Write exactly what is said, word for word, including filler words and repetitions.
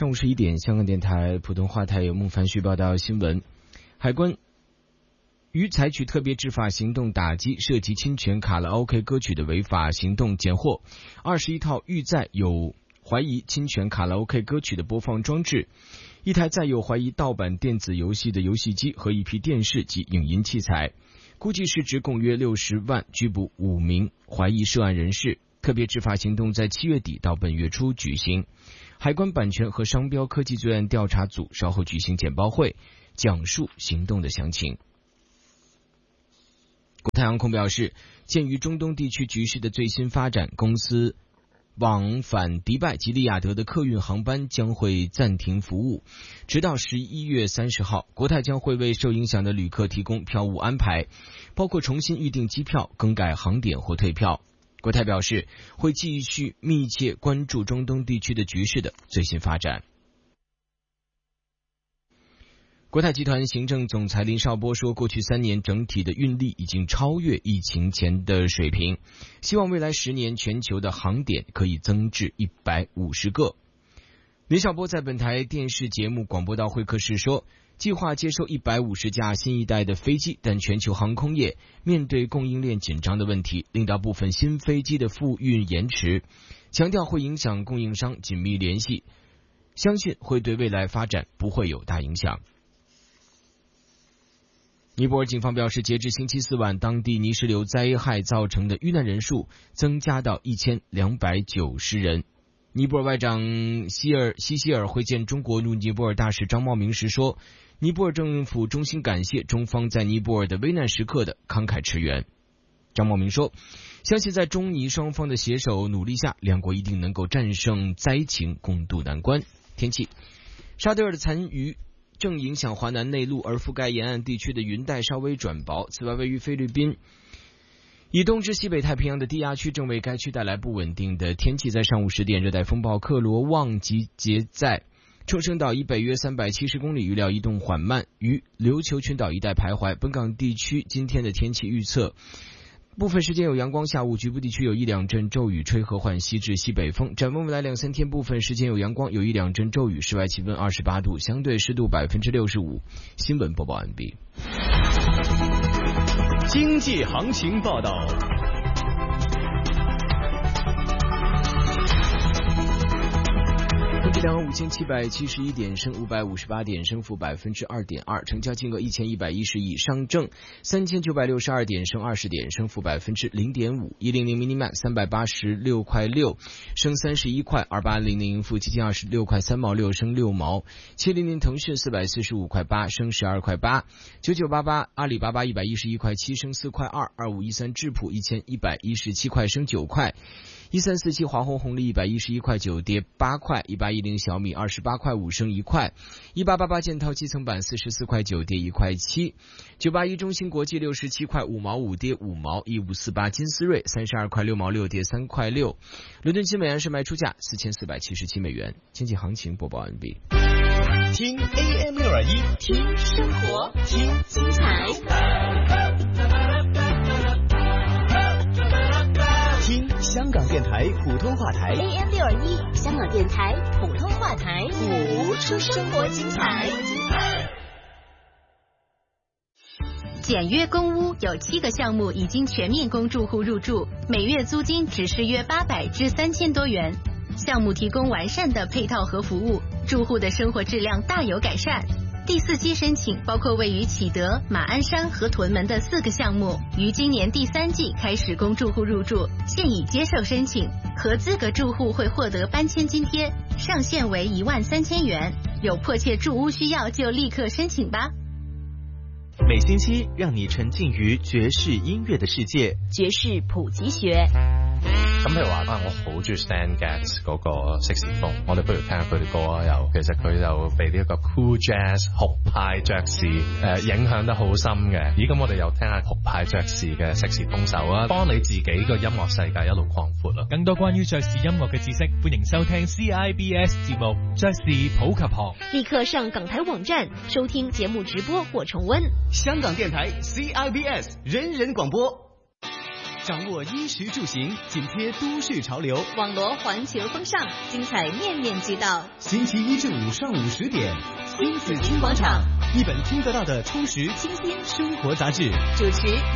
上午十一点，香港电台普通话台有孟凡旭报道新闻。海关于采取特别执法行动打击涉及侵权卡拉 OK 歌曲的违法行动，检获二十一套预载有怀疑侵权卡拉 OK 歌曲的播放装置，一台载有怀疑盗版电子游戏的游戏机和一批电视及影音器材，估计市值共约六十万，拘捕五名怀疑涉案人士。特别执法行动在七月底到本月初举行。海关版权和商标科技罪案调查组稍后举行简报会，讲述行动的详情。国泰航空表示，鉴于中东地区局势的最新发展，公司往返迪拜及利雅得的客运航班将会暂停服务，直到十一月三十号。国泰将会为受影响的旅客提供票务安排，包括重新预订机票、更改航点或退票。国泰表示，会继续密切关注中东地区的局势的最新发展。国泰集团行政总裁林绍波说，过去三年整体的运力已经超越疫情前的水平，希望未来十年全球的航点可以增至一百五十个。林绍波在本台电视节目广播道会客室说，计划接收一百五十架新一代的飞机，但全球航空业面对供应链紧张的问题，令到部分新飞机的复运延迟，强调会影响供应商紧密联系，相信会对未来发展不会有大影响。尼泊尔警方表示，截至星期四晚，当地泥石流灾害造成的遇难人数增加到一千两百九十人。尼泊尔外长希尔西希尔会见中国驻尼泊尔大使张茂明时说，尼泊尔政府衷心感谢中方在尼泊尔的危难时刻的慷慨驰援。张茂明说，相信在中尼双方的携手努力下，两国一定能够战胜灾情，共度难关。天气，沙德尔的残余正影响华南内陆，而覆盖沿岸地区的云带稍微转薄。此外，位于菲律宾以东至西北太平洋的低压区正为该区带来不稳定的天气。在上午十点，热带风暴克罗旺集结在冲绳岛以北约三百七十公里，预料移动缓慢，于琉球群岛一带徘徊。本港地区今天的天气预测，部分时间有阳光，下午局部地区有一两阵骤雨，吹和缓西至西北风。展望未来两三天，部分时间有阳光，有一两阵骤雨，室外气温二十八度，相对湿度百分之六十五。新闻播报完毕。 经济行情报道。 成交量五千七百七十一点，升五百五十八点，升幅百分之二点二。成交金额一千一百一十亿。上证三千九百六十二点，升二十点，升幅百分之零点五。一零零 mini max 三百八十六块六，升三十一块。二八零零富基金二十六块三毛六，升六毛。七零零腾讯四百四十五块八，升十二块八。九九八八阿里巴巴一百一十一块七，升四块二。二五一三智普一千一百一十七块，升九块。一三四七华虹红利一百一十一块九，跌八块。一八一零小米二十八块五，升一块。一八八八建滔基层板四十四块九，跌一块七。九八一中芯国际六十七块五毛五，跌五毛。一五四八金思锐三十二块六毛六，跌三块六。伦敦金每安士卖出价四千四百七十七美元。经济行情播报完毕。 听 A M 六二一， 听生活，听精彩。 听香港电台普通话台 A M 六二一，香港电台普通话台，谱出生活精彩。 简约公屋有七个项目已经全面供住户入住，每月租金只是约八百至三千多元。项目提供完善的配套和服务，住户的生活质量大有改善。第四期申请包括位于启德、马鞍山和屯门的四个项目，于今年第三季开始供住户入住，现已接受申请。合资格住户会获得搬迁津贴，上限为一万三千元。有迫切住屋需要就立刻申请吧。 每星期让你沉浸於爵士音樂的世界， 爵士普及學。 咁譬如話啊，我好中意 Stan Getz 嗰個色士風，我哋不如聽下佢啲歌啊。又其實佢就被呢一個 cool jazz 酷派爵士誒影響得好深嘅。咦，咁我哋又聽下酷派爵士嘅色士風手啊，幫你自己個音樂世界一路擴闊啦。 更多關於爵士音樂嘅知識，歡迎收聽 C I B S 節目《爵士普及學》。 立刻上港台網站收聽節目直播或重溫。 香港電台 C I B S 人人廣播。 掌握衣食住行，紧贴都市潮流。 网罗环球风尚，精彩面面俱到。 星期一至五上午十点， 新紫金广场， 一本听得到的充实清新生活杂志。 主持